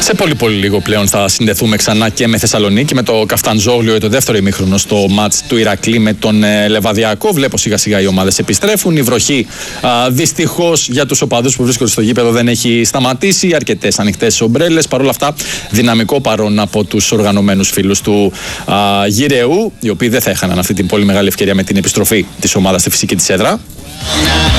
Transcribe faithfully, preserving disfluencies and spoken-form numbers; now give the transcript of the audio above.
Σε πολύ πολύ λίγο πλέον θα συνδεθούμε ξανά και με Θεσσαλονίκη, με το Καφταντζόγλιο για το δεύτερο ημίχρονο στο μάτς του Ηρακλή με τον ε, Λεβαδιακό. Βλέπω σιγά σιγά οι ομάδες επιστρέφουν. Η βροχή δυστυχώς για τους οπαδούς που βρίσκονται στο γήπεδο δεν έχει σταματήσει. Αρκετές ανοιχτές ομπρέλες. Παρ' όλα αυτά, δυναμικό παρόν από τους οργανωμένους φίλους του α, Γυραιού, οι οποίοι δεν θα έχαναν αυτή την πολύ μεγάλη ευκαιρία με την επιστροφή της ομάδας στη φυσική της έδρα.